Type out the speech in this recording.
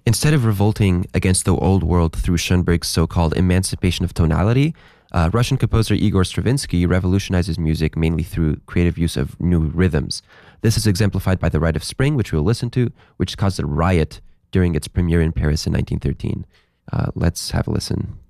Instead of revolting against the old world through Schoenberg's so-called emancipation of tonality, Russian composer Igor Stravinsky revolutionizes music mainly through creative use of new rhythms. This is exemplified by The Rite of Spring, which we'll listen to, which caused a riot during its premiere in Paris in 1913. Let's have a listen.